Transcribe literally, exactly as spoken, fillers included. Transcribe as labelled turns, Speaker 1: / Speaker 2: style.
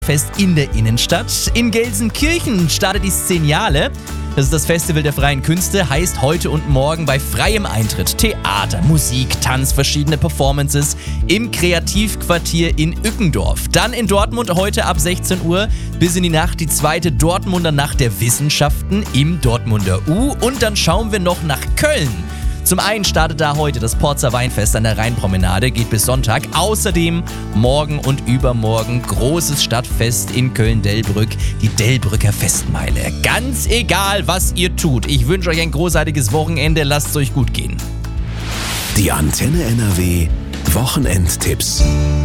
Speaker 1: Fest in der Innenstadt. In Gelsenkirchen startet die Szeniale. Das ist das Festival der freien Künste, heißt heute und morgen bei freiem Eintritt Theater, Musik, Tanz, verschiedene Performances im Kreativquartier in Ückendorf. Dann in Dortmund heute ab sechzehn Uhr bis in die Nacht die zweite Dortmunder Nacht der Wissenschaften im Dortmunder U. Und dann schauen wir noch nach Köln. Zum einen startet da heute das Porzer Weinfest an der Rheinpromenade, geht bis Sonntag. Außerdem morgen und übermorgen großes Stadtfest in Köln-Delbrück, die Delbrücker Festmeile. Ganz egal, was ihr tut, ich wünsche euch ein großartiges Wochenende, lasst es euch gut gehen.
Speaker 2: Die Antenne N R W Wochenendtipps.